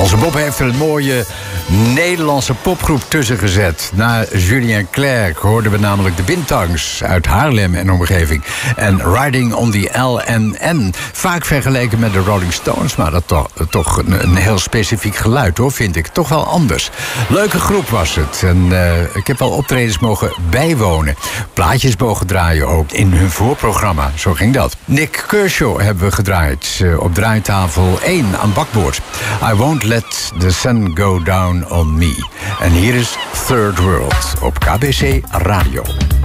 Onze Bob heeft er een mooie Nederlandse popgroep tussen gezet. Na Julien Clerc hoorden we namelijk de Bintangs uit Haarlem en omgeving. En Riding on the LNN. Vaak vergeleken met de Rolling Stones, maar dat toch een heel specifiek geluid, hoor, vind ik. Toch wel anders. Leuke groep was het. En ik heb wel optredens mogen bijwonen. Plaatjes mogen draaien ook in hun voorprogramma. Zo ging dat. Nick Kershaw hebben we gedraaid op draaitafel 1 aan bakboord. I Won't Let the Sun Go Down on Me. En hier is Third World op KBC Radio.